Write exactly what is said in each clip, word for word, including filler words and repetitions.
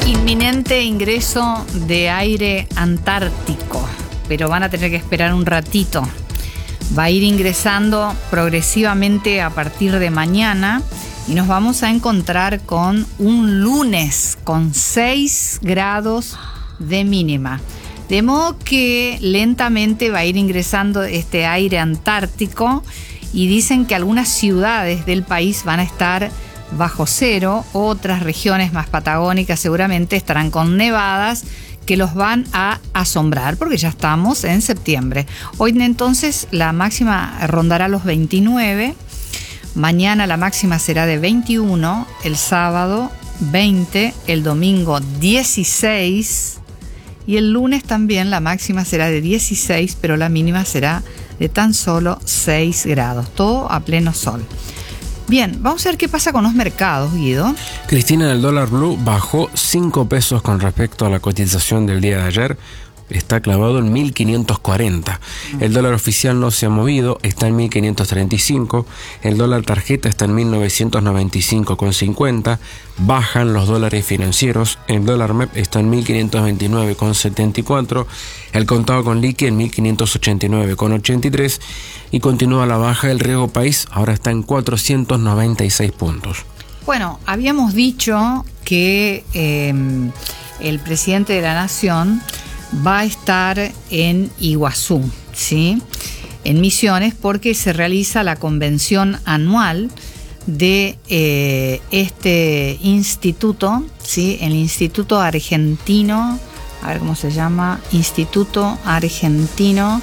Inminente ingreso de aire antártico, pero van a tener que esperar un ratito. Va a ir ingresando progresivamente a partir de mañana y nos vamos a encontrar con un lunes con seis grados de mínima. De modo que lentamente va a ir ingresando este aire antártico y dicen que algunas ciudades del país van a estar bajo cero, otras regiones más patagónicas seguramente estarán con nevadas que los van a asombrar porque ya estamos en septiembre. Hoy entonces la máxima rondará los veintinueve, mañana la máxima será de veintiuno, el sábado veinte, el domingo dieciséis y el lunes también la máxima será de dieciséis, pero la mínima será de tan solo seis grados, todo a pleno sol. Bien, vamos a ver qué pasa con los mercados, Guido. Cristina, el dólar blue bajó cinco pesos con respecto a la cotización del día de ayer. Está clavado en mil quinientos cuarenta. El dólar oficial no se ha movido, está en mil quinientos treinta y cinco. El dólar tarjeta está en mil novecientos noventa y cinco con cincuenta. Bajan los dólares financieros. El dólar M E P está en mil quinientos veintinueve con setenta y cuatro. El contado con liqui en mil quinientos ochenta y nueve con ochenta y tres. Y continúa la baja del riesgo país, ahora está en cuatrocientos noventa y seis puntos. Bueno, habíamos dicho que eh, el presidente de la Nación va a estar en Iguazú, ¿sí? En Misiones, porque se realiza la convención anual de eh, este instituto, ¿sí? El Instituto Argentino, a ver cómo se llama, Instituto Argentino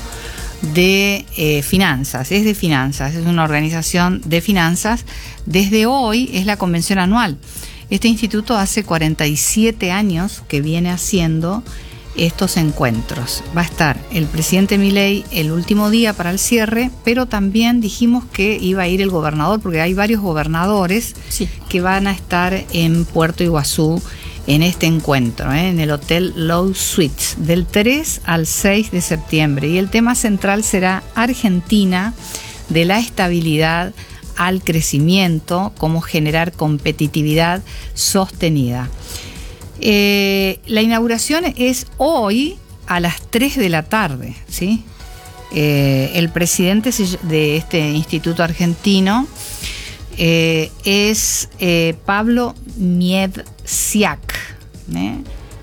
de eh, Finanzas, es de finanzas, es una organización de finanzas. Desde hoy es la convención anual. Este instituto hace cuarenta y siete años que viene haciendo estos encuentros. Va a estar el presidente Milei el último día para el cierre, pero también dijimos que iba a ir el gobernador, porque hay varios gobernadores sí. que van a estar en Puerto Iguazú en este encuentro, ¿eh? en el Hotel Low Suites, del tres al seis de septiembre. Y el tema central será Argentina, de la estabilidad al crecimiento, cómo generar competitividad sostenida. Eh, la inauguración es hoy a las tres de la tarde, ¿sí? Eh, el presidente de este instituto argentino eh, es eh, Pablo Miedsiak. ¿eh?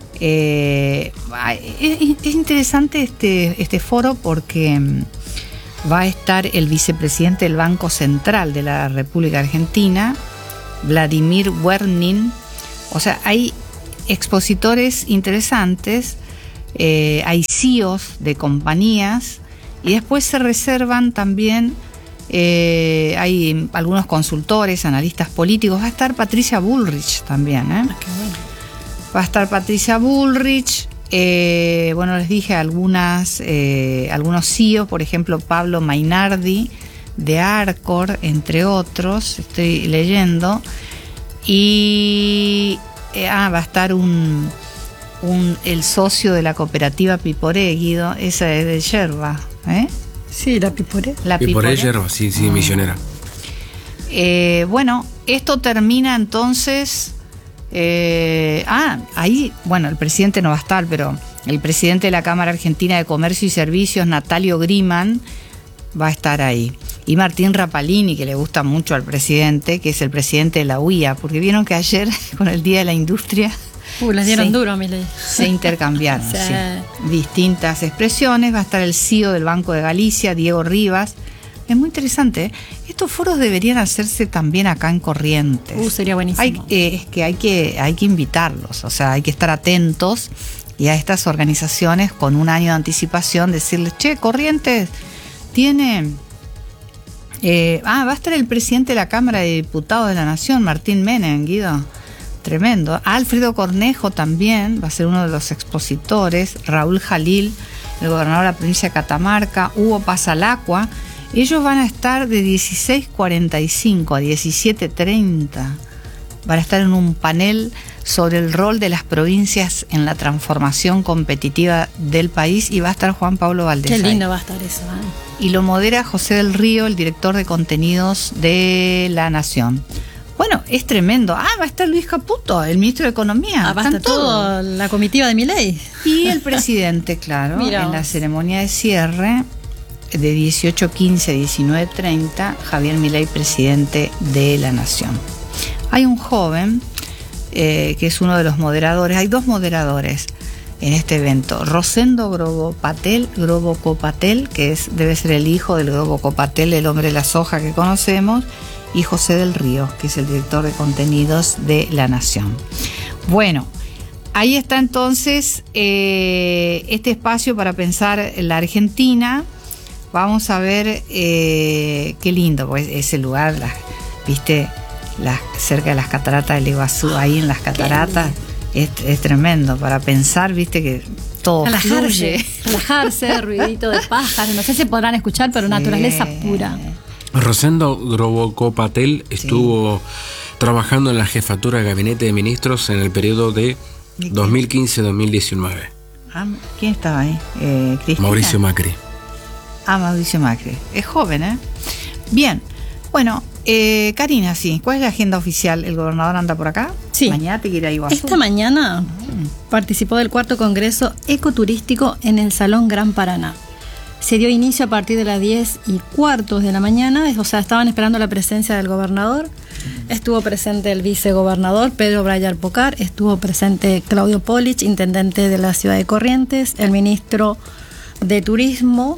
Eh, es, es interesante este, este foro porque va a estar el vicepresidente del Banco Central de la República Argentina, Vladimir Wernin. O sea, hay expositores interesantes, eh, hay C E Os de compañías y después se reservan también, eh, hay algunos consultores, analistas políticos. Va a estar Patricia Bullrich también, ¿eh? Ah, qué bueno. Va a estar Patricia Bullrich, eh, bueno, les dije algunas, eh, algunos C E Os, por ejemplo Pablo Mainardi de Arcor, entre otros, estoy leyendo, y Eh, ah, va a estar un, un el socio de la cooperativa Piporé, Guido, esa es de yerba, ¿eh? Sí, la Piporé. La Piporé, yerba, sí, sí, ah. misionera. Eh, bueno, esto termina entonces. Eh, ah, ahí, bueno, el presidente no va a estar, pero el presidente de la Cámara Argentina de Comercio y Servicios, Natalio Griman, va a estar ahí. Y Martín Rapalini, que le gusta mucho al presidente, que es el presidente de la U I A, porque vieron que ayer, con el Día de la Industria, uh, les dieron se, duro a Milei. Se intercambiaron sí. Sí, distintas expresiones. Va a estar el C E O del Banco de Galicia, Diego Rivas. Es muy interesante, ¿eh? Estos foros deberían hacerse también acá en Corrientes. Uh, sería buenísimo. Hay, eh, es que hay, que hay que invitarlos, o sea, hay que estar atentos y a estas organizaciones con un año de anticipación decirles, che, Corrientes tiene... Eh, ah, va a estar el presidente de la Cámara de Diputados de la Nación, Martín Menem, Guido. Tremendo. Alfredo Cornejo también va a ser uno de los expositores. Raúl Jalil, el gobernador de la provincia de Catamarca. Hugo Pasalacqua. Ellos van a estar de dieciséis cuarenta y cinco a diecisiete treinta. Van a estar en un panel sobre el rol de las provincias en la transformación competitiva del país y va a estar Juan Pablo Valdés. Qué lindo va a estar eso, ¿eh? Y lo modera José del Río, el director de contenidos de La Nación. Bueno, es tremendo. Ah, va a estar Luis Caputo, el ministro de Economía. Ah, va a estar toda la comitiva de Milei. Y el presidente, claro, Mirá en la vos. ceremonia de cierre de dieciocho quince a diecinueve treinta, Javier Milei, presidente de la Nación. Hay un joven eh, que es uno de los moderadores, hay dos moderadores en este evento, Rosendo Grobopatel, Grobocopatel, que es, debe ser el hijo del Grobocopatel, el hombre de la soja que conocemos, y José del Río, que es el director de contenidos de La Nación. Bueno, ahí está entonces eh, este espacio para pensar en la Argentina. Vamos a ver eh, qué lindo, pues ese lugar, la, viste, la, cerca de las cataratas del Iguazú, ahí en las cataratas, es, es tremendo para pensar, viste, que todo Relajarse, fluye. relajarse, ruidito de pájaros. No sé si podrán escuchar, pero Sí. naturaleza pura. Rosendo Grobocopatel estuvo sí. trabajando en la jefatura de gabinete de ministros en el periodo de dos mil quince a dos mil diecinueve. Ah, ¿quién estaba ahí? Eh, ¿Cristina? Mauricio Macri. Ah, Mauricio Macri. Es joven, ¿eh? Bien. Bueno, eh, Karina, sí. ¿Cuál es la agenda oficial? ¿El gobernador anda por acá? Sí. Mañana te quiere ir a Iguazú. Esta mañana participó del cuarto congreso ecoturístico en el Salón Gran Paraná. Se dio inicio a partir de las diez y cuartos de la mañana, o sea, estaban esperando la presencia del gobernador. Estuvo presente el vicegobernador Pedro Brayar Pocar, estuvo presente Claudio Polich, intendente de la ciudad de Corrientes, el ministro de Turismo,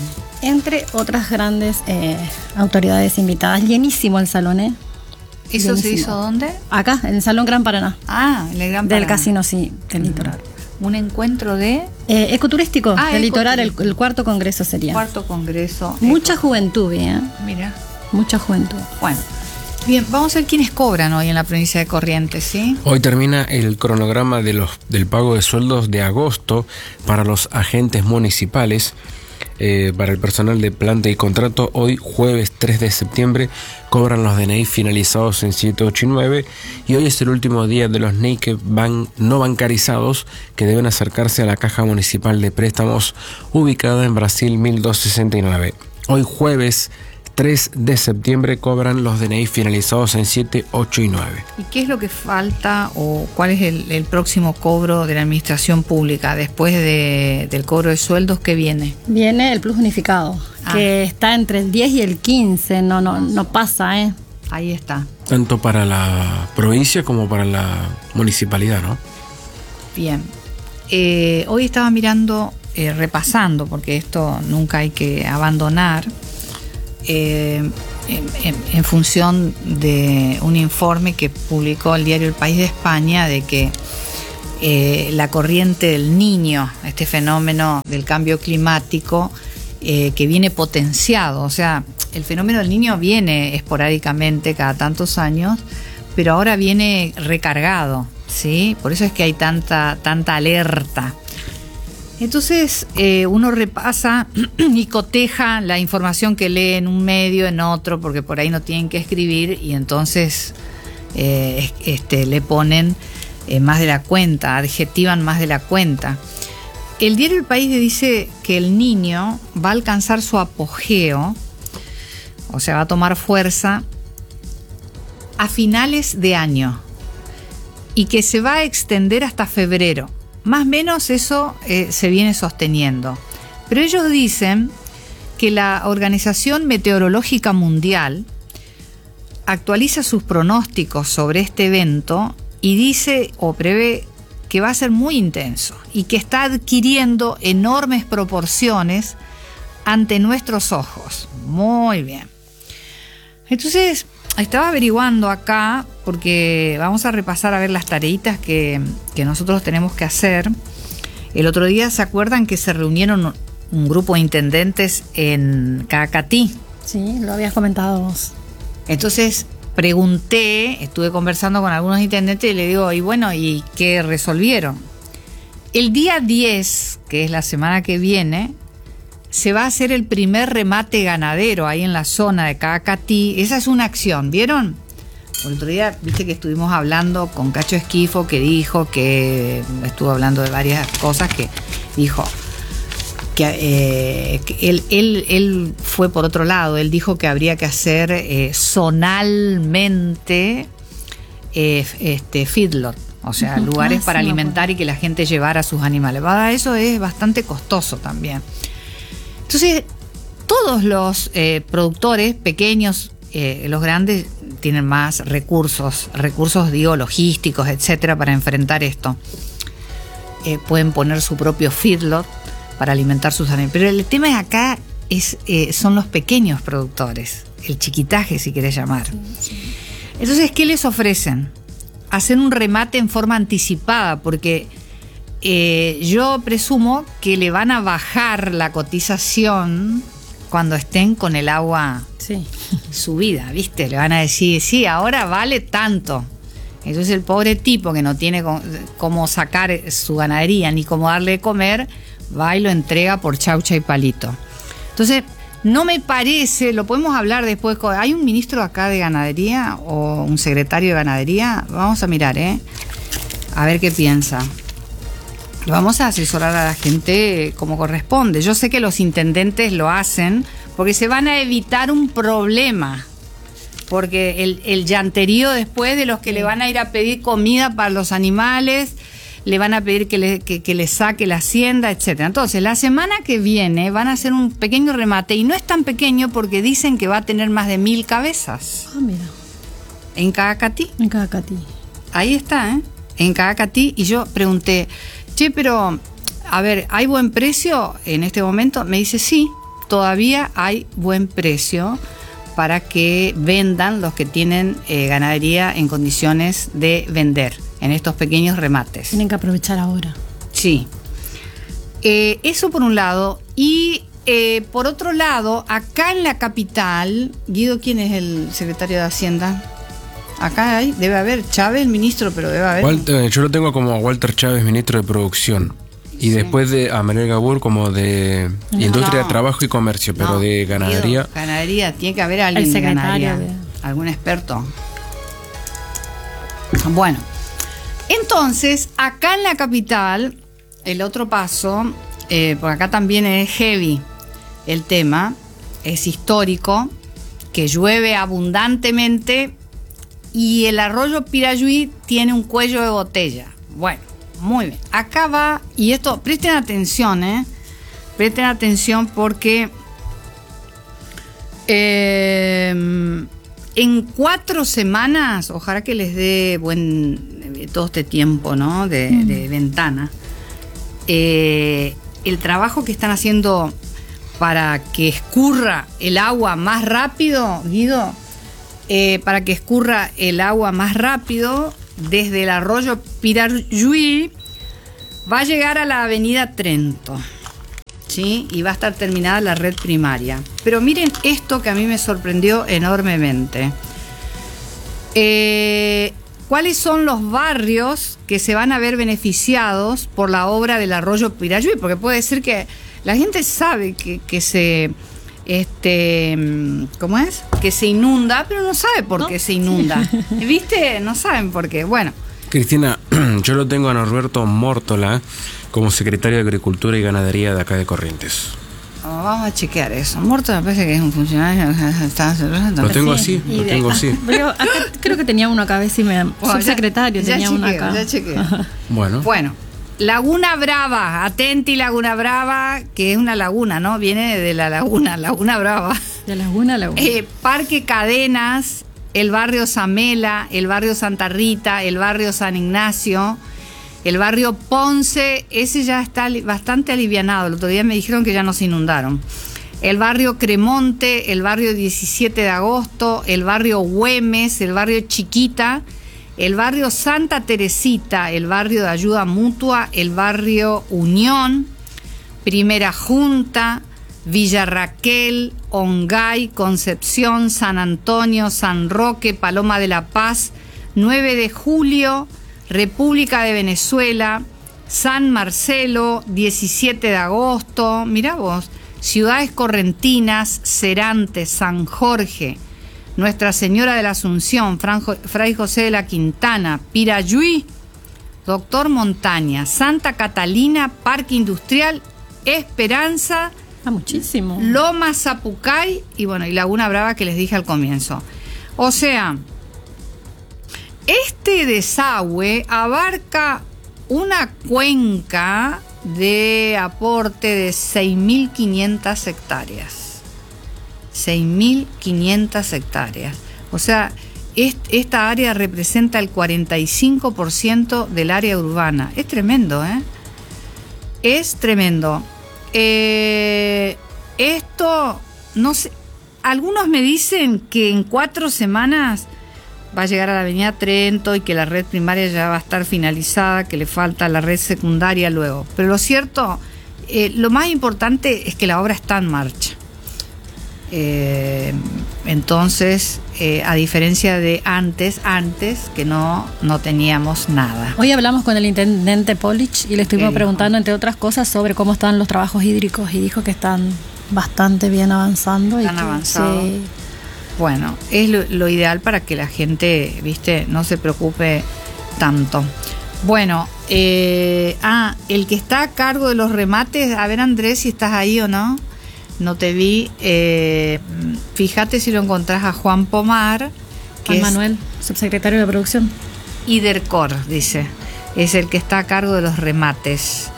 entre otras grandes eh, autoridades invitadas. Llenísimo el salón, ¿eh? ¿Eso Llenísimo. se hizo dónde? Acá, en el Salón Gran Paraná. Ah, en el Gran Del Paraná. casino, sí, del litoral. Un encuentro de Eh, ecoturístico, Ah, del litoral, el, ecoturístico. el cuarto congreso sería. cuarto congreso. Mucha Eco- juventud, ¿eh? Mira. Mucha juventud. Bueno. Bien, vamos a ver quiénes cobran hoy en la provincia de Corrientes, ¿sí? Hoy termina el cronograma de los, del pago de sueldos de agosto para los agentes municipales. Eh, para el personal de planta y contrato, hoy jueves tres de septiembre cobran los D N I finalizados en siete, ocho y nueve, y hoy es el último día de los N I I que van no bancarizados, que deben acercarse a la Caja Municipal de Préstamos ubicada en Brasil mil doscientos sesenta y nueve. Hoy jueves tres de septiembre cobran los D N I finalizados en siete, ocho y nueve. ¿Y qué es lo que falta o cuál es el, el próximo cobro de la administración pública después de, del cobro de sueldos que viene? Viene el plus unificado, Ah. que está entre el diez y el quince, no, no, no pasa, ¿eh? Ahí está. Tanto para la provincia como para la municipalidad, ¿no? Bien. Eh, hoy estaba mirando, eh, repasando, porque esto nunca hay que abandonar, eh, en, en, en función de un informe que publicó el diario El País de España, de que eh, la corriente del Niño, este fenómeno del cambio climático, eh, que viene potenciado, o sea, el fenómeno del Niño viene esporádicamente cada tantos años, pero ahora viene recargado, ¿sí? Por eso es que hay tanta, tanta alerta. Entonces eh, uno repasa y coteja la información que lee en un medio, en otro, porque por ahí no tienen que escribir, y entonces eh, este, le ponen eh, más de la cuenta, adjetivan más de la cuenta. El diario El País dice que el Niño va a alcanzar su apogeo, o sea, va a tomar fuerza a finales de año y que se va a extender hasta febrero. Más o menos eso eh, se viene sosteniendo. Pero ellos dicen que la Organización Meteorológica Mundial actualiza sus pronósticos sobre este evento y dice o prevé que va a ser muy intenso y que está adquiriendo enormes proporciones ante nuestros ojos. Muy bien. Entonces, estaba averiguando acá, porque vamos a repasar a ver las tareitas que, que nosotros tenemos que hacer. El otro día, ¿se acuerdan que se reunieron un grupo de intendentes en Caacatí? Sí, lo habías comentado vos. Entonces pregunté, estuve conversando con algunos intendentes y le digo, y bueno, ¿y qué resolvieron? El día diez, que es la semana que viene, se va a hacer el primer remate ganadero ahí en la zona de Caacatí. Esa es una acción, ¿vieron? El otro día, viste que estuvimos hablando con Cacho Esquifo, que dijo que estuvo hablando de varias cosas, que dijo, que, eh, que él, él, él fue por otro lado. Él dijo que habría que hacer eh, zonalmente eh, este, feedlot, o sea, uh-huh. lugares ah, para sí, alimentar y que la gente llevara sus animales. Eso es bastante costoso también. Entonces, todos los eh, productores pequeños, eh, los grandes, tienen más recursos, recursos, digo, logísticos, etcétera, para enfrentar esto. Eh, pueden poner su propio feedlot para alimentar sus animales. Pero el tema es acá es, eh, son los pequeños productores, el chiquitaje, si querés llamar. Sí, sí. Entonces, ¿qué les ofrecen? Hacer un remate en forma anticipada, porque eh, yo presumo que le van a bajar la cotización cuando estén con el agua sí. subida, ¿viste? Le van a decir, sí, ahora vale tanto. Entonces el pobre tipo que no tiene cómo sacar su ganadería ni cómo darle de comer, va y lo entrega por chaucha y palito. Entonces, no me parece, lo podemos hablar después, ¿hay un ministro acá de ganadería o un secretario de ganadería? Vamos a mirar, ¿eh? A ver qué piensa. Vamos a asesorar a la gente como corresponde. Yo sé que los intendentes lo hacen porque se van a evitar un problema. Porque el, el llanterío después de los que sí. le van a ir a pedir comida para los animales, le van a pedir que le, que, que le saque la hacienda, etcétera. Entonces, la semana que viene van a hacer un pequeño remate, y no es tan pequeño porque dicen que va a tener más de mil cabezas. Ah, mira. En Cagacatí. En Cagacatí. Ahí está, ¿eh? En Cagacatí. Y yo pregunté, che, pero, a ver, ¿hay buen precio en este momento? Me dice, sí, todavía hay buen precio para que vendan los que tienen eh, ganadería en condiciones de vender en estos pequeños remates. Tienen que aprovechar ahora. Sí. Eh, eso por un lado. Y eh, por otro lado, acá en la capital, Guido, ¿quién es el secretario de Hacienda? Acá hay, debe haber Chávez, el ministro, pero debe haber... Walter, yo lo tengo como Walter Chávez, ministro de Producción. Y sí. después de a Manuel Gabur como de no, Industria, no. de Trabajo y Comercio, pero no, de Ganadería. Guido, ganadería, tiene que haber alguien de ganadería, de... algún experto. Bueno, entonces, acá en la capital, el otro paso, eh, porque acá también es heavy el tema, es histórico, que llueve abundantemente y el arroyo Pirayuí tiene un cuello de botella. Bueno, muy bien. Acá va, y esto, presten atención, ¿eh? Presten atención porque eh, en cuatro semanas, ojalá que les dé buen todo este tiempo, ¿no? De, mm. de ventana. Eh, el trabajo que están haciendo para que escurra el agua más rápido, Guido, eh, para que escurra el agua más rápido desde el arroyo Pirayuí, va a llegar a la avenida Trento, ¿sí? Y va a estar terminada la red primaria. Pero miren esto que a mí me sorprendió enormemente. Eh, ¿Cuáles son los barrios que se van a ver beneficiados por la obra del arroyo Pirayuí? Porque puede ser que la gente sabe que, que se... Este, ¿cómo es? Que se inunda, pero no sabe por ¿No? qué se inunda. ¿Viste? No saben por qué. Bueno. Cristina, yo lo tengo a Norberto Mórtola como secretario de Agricultura y Ganadería de acá de Corrientes. Oh, vamos a chequear eso. Mórtola me parece que es un funcionario. Lo tengo así, lo tengo así. Pero acá creo que tenía uno acá, a ver si me... Bueno, subsecretario ya, tenía ya uno acá. Ya chequeo. Bueno. Bueno. Laguna Brava, atenti Laguna Brava, que es una laguna, ¿no? Viene de la laguna, Laguna Brava. De Laguna a Laguna. Eh, Parque Cadenas, el barrio Samela, el barrio Santa Rita, el barrio San Ignacio, el barrio Ponce, ese ya está bastante alivianado. El otro día me dijeron que ya no se inundaron. El barrio Cremonte, el barrio diecisiete de agosto, el barrio Güemes, el barrio Chiquita, el barrio Santa Teresita, el barrio de Ayuda Mutua, el barrio Unión, Primera Junta, Villa Raquel, Ongay, Concepción, San Antonio, San Roque, Paloma de la Paz, nueve de julio, República de Venezuela, San Marcelo, diecisiete de agosto, mirá vos, Ciudades Correntinas, Serantes, San Jorge, Nuestra Señora de la Asunción, Fray José de la Quintana, Pirayuí, Doctor Montaña, Santa Catalina, Parque Industrial Esperanza, Ah, muchísimo. Loma Zapucay y bueno, y Laguna Brava que les dije al comienzo. O sea, este desagüe abarca una cuenca de aporte de seis mil quinientas hectáreas. seis mil quinientas hectáreas. O sea, est- esta área representa el cuarenta y cinco por ciento del área urbana. Es tremendo, ¿eh? Es tremendo. Eh, esto, no sé, algunos me dicen que en cuatro semanas va a llegar a la avenida Trento y que la red primaria ya va a estar finalizada, que le falta la red secundaria luego. Pero lo cierto, eh, lo más importante es que la obra está en marcha. Eh, entonces, eh, a diferencia de antes, antes que no, no teníamos nada. Hoy hablamos con el intendente Polich y le estuvimos preguntando, entre otras cosas, sobre cómo están los trabajos hídricos y dijo que están bastante bien avanzando. Están y que, avanzados. sí. Bueno, es lo, lo ideal para que la gente, viste, no se preocupe tanto. Bueno, eh, ah, el que está a cargo de los remates, a ver Andrés si estás ahí o no, no te vi, eh, fíjate si lo encontrás a Juan Pomar, que Juan Manuel, subsecretario de Producción. Idercor, dice, es el que está a cargo de los remates.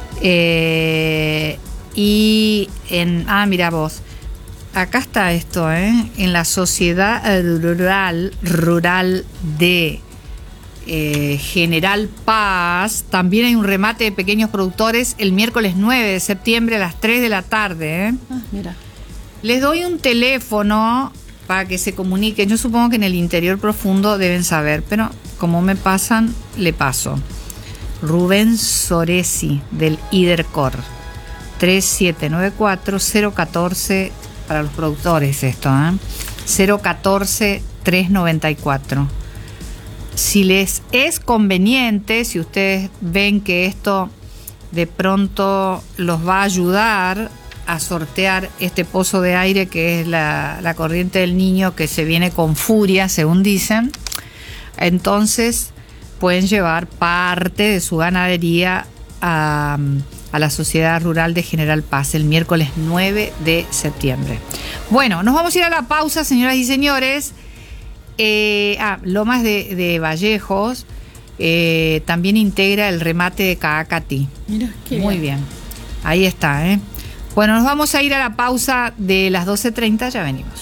Eh, y en, ah, mira vos, acá está esto, ¿eh? En la sociedad rural, rural de eh, General Paz, también hay un remate de pequeños productores el miércoles nueve de septiembre a las tres de la tarde. ¿eh? Ah, mira. Les doy un teléfono para que se comuniquen. Yo supongo que en el interior profundo deben saber, pero como me pasan, le paso. Rubén Soresi, del Idercor. tres siete nueve cuatro cero uno cuatro para los productores esto, ¿eh? cero uno cuatro tres nueve cuatro. Si les es conveniente, si ustedes ven que esto de pronto los va a ayudar a sortear este pozo de aire que es la, la corriente del Niño que se viene con furia, según dicen, entonces pueden llevar parte de su ganadería a, a la Sociedad Rural de General Paz el miércoles nueve de septiembre. Bueno, nos vamos a ir a la pausa, señoras y señores. Eh, ah, Lomas de, de Vallejos eh, también integra el remate de Caacatí. Mira, qué Muy bien. bien. Ahí está, ¿eh? Bueno, nos vamos a ir a la pausa de las doce treinta, ya venimos.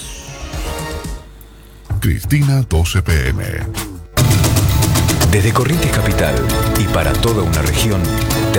Cristina doce P M. Desde Corrientes Capital y para toda una región.